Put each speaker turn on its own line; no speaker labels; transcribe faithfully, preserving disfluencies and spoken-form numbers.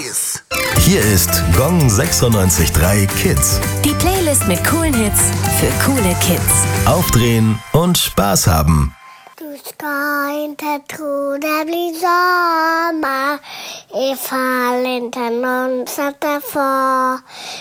Kiss. Hier ist Gong sechsundneunzig Komma drei Kids.
Die Playlist mit coolen Hits für coole Kids.
Aufdrehen und Spaß haben.
Du ska inte tro det blir sommar ifall inte någon sätter far.